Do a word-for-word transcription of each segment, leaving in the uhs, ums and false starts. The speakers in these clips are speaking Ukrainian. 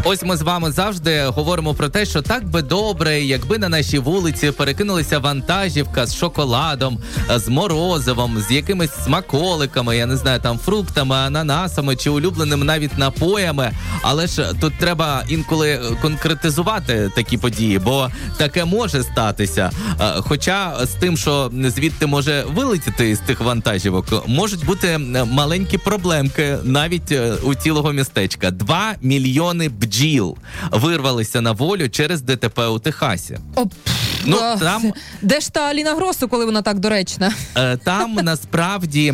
Ось ми з вами завжди говоримо про те, що так би добре, якби на нашій вулиці перекинулася вантажівка з шоколадом, з морозивом, з якимись смаколиками, я не знаю, там фруктами, ананасами чи улюбленими навіть напоями. Але ж тут треба інколи конкретизувати такі події, бо таке може статися. Хоча з тим, що звідти може вилетіти з тих вантажівок, можуть бути маленькі проблемки навіть у цілого містечка. Два мільйони бджіл вирвалися на волю через ДТП у Техасі. О, ну, там... Де ж та Аліна Гросу, коли вона так доречна? Там насправді,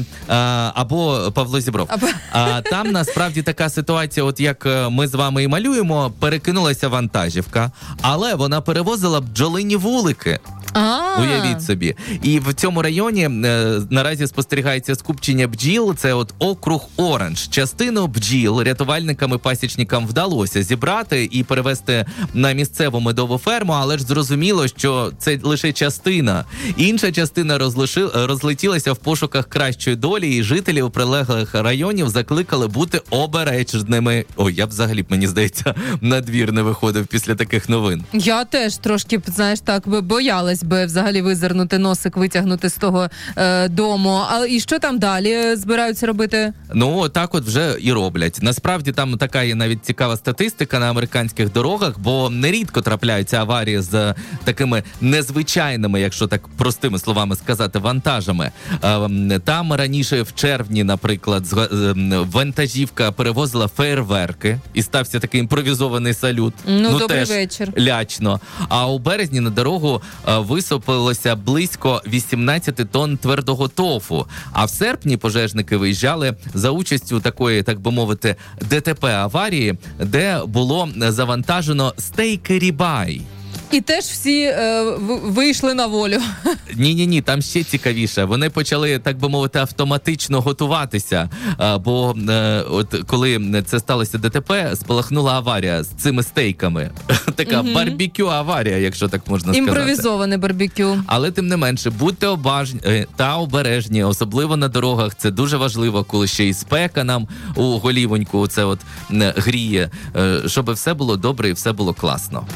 або Павло Зібров, там насправді така ситуація, от як ми з вами і малюємо, перекинулася вантажівка, але вона перевозила бджолині вулики. А-а-а. Уявіть собі. І в цьому районі е, наразі спостерігається скупчення бджіл. Це от округ Оранж. Частину бджіл рятувальникам-пасічникам вдалося зібрати і перевезти на місцеву медову ферму, але ж зрозуміло, що це лише частина. Інша частина розлиши, розлетілася в пошуках кращої долі, і жителів прилеглих районів закликали бути обережними. Ой, я б взагалі, мені здається, на двір не виходив після таких новин. Я теж трошки, знаєш, так би боялась би взагалі визирнути носик, витягнути з того е, дому. А і що там далі збираються робити? Ну, так от вже і роблять. Насправді там така є навіть цікава статистика на американських дорогах, бо нерідко трапляються аварії з такими незвичайними, якщо так простими словами сказати, вантажами. Е, там раніше в червні, наприклад, з, е, вантажівка перевозила феєрверки і стався такий імпровізований салют. Ну, ну добрий теж вечір. Лячно. А у березні на дорогу е, висипалося близько вісімнадцять тонн твердого тофу. А в серпні пожежники виїжджали за участю такої, так би мовити, ДТП-аварії, де було завантажено стейки рібай. І теж всі е, вийшли на волю. Ні-ні-ні, там ще цікавіше. Вони почали, так би мовити, автоматично готуватися. А, бо е, от коли це сталося ДТП, спалахнула аварія з цими стейками. Така угу. барбекю-аварія, якщо так можна сказати. Імпровізоване барбекю. Але тим не менше, будьте обажні та обережні, особливо на дорогах. Це дуже важливо, коли ще і спека нам у голівоньку це от гріє, щоб все було добре і все було класно.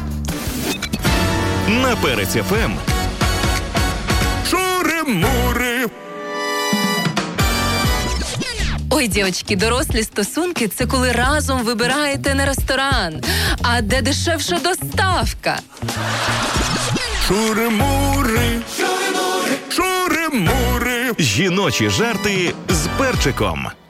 На Перець еф ем Шури-мури. Ой, дівчатки, дорослі стосунки – це коли разом вибираєте не ресторан, а де дешевша доставка. Шури-мури. Шури-мури. Шури-мури. Жіночі жарти з перчиком.